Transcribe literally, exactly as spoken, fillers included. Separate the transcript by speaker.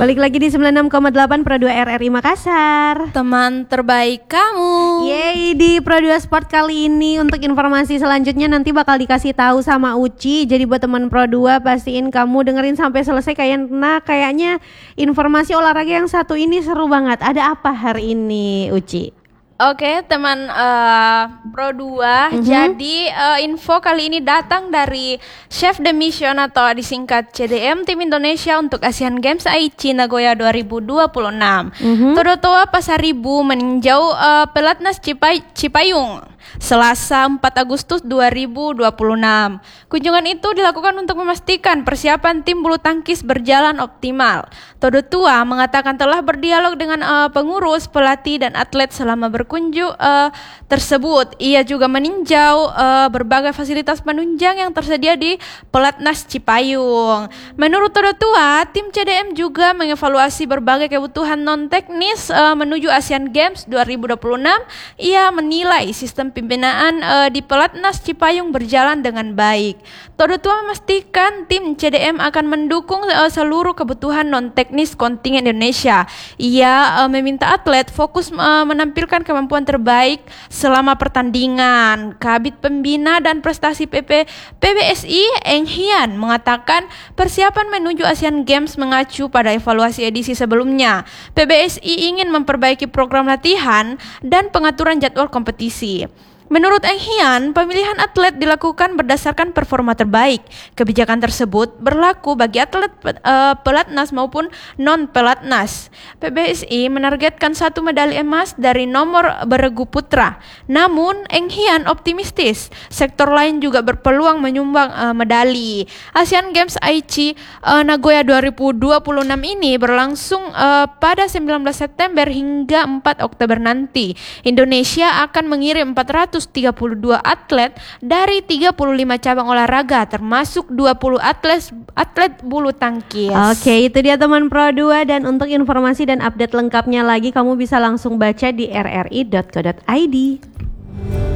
Speaker 1: Balik lagi di sembilan puluh enam koma delapan Pro dua R R I Makassar.
Speaker 2: Teman terbaik kamu.
Speaker 1: Yeay, di Pro dua Sport kali ini untuk informasi selanjutnya nanti bakal dikasih tahu sama Uci. Jadi buat teman Pro dua pastiin kamu dengerin sampai selesai karena kayaknya informasi olahraga yang satu ini seru banget. Ada apa hari ini, Uci?
Speaker 2: Oke teman uh, Pro dua,
Speaker 1: Mm-hmm.
Speaker 2: jadi uh, info kali ini datang dari Chef de Mission atau disingkat C D M Tim Indonesia untuk Asian Games Aichi Nagoya dua ribu dua puluh enam.
Speaker 1: Mm-hmm.
Speaker 2: Todotoa Pasaribu meninjau uh, Pelatnas Cipai- Cipayung Selasa empat Agustus dua ribu dua puluh enam. Kunjungan itu dilakukan untuk memastikan persiapan tim bulu tangkis berjalan optimal. Todotua mengatakan telah berdialog dengan uh, pengurus, pelatih dan atlet selama berkunjung uh, tersebut. Ia juga meninjau uh, berbagai fasilitas penunjang yang tersedia di Pelatnas Cipayung. Menurut Todotua, tim C D M juga mengevaluasi berbagai kebutuhan non teknis uh, menuju Asian Games dua ribu dua puluh enam. Ia menilai sistem pembinaan uh, di Pelatnas Cipayung berjalan dengan baik. Todotua memastikan tim C D M akan mendukung uh, seluruh kebutuhan non teknis kontingen Indonesia. Ia uh, meminta atlet fokus uh, menampilkan kemampuan terbaik selama pertandingan. Kabid Pembina dan Prestasi P P P B S I Eng Hian mengatakan persiapan menuju Asian Games mengacu pada evaluasi edisi sebelumnya. P B S I ingin memperbaiki program latihan dan pengaturan jadwal kompetisi. Menurut Eng Hian, pemilihan atlet dilakukan berdasarkan performa terbaik. Kebijakan tersebut berlaku bagi atlet uh, pelatnas maupun non-pelatnas. P B S I menargetkan satu medali emas dari nomor beregu putra. Namun, Eng Hian optimistis sektor lain juga berpeluang menyumbang uh, medali. Asian Games Aichi uh, Nagoya dua ribu dua puluh enam ini berlangsung uh, pada sembilan belas September hingga empat Oktober nanti. Indonesia akan mengirim empat ratus tiga puluh dua atlet dari tiga puluh lima cabang olahraga termasuk dua puluh atlet atlet bulu tangkis.
Speaker 1: Oke, itu dia teman Pro dua dan untuk informasi dan update lengkapnya lagi kamu bisa langsung baca di r r i dot co dot i d.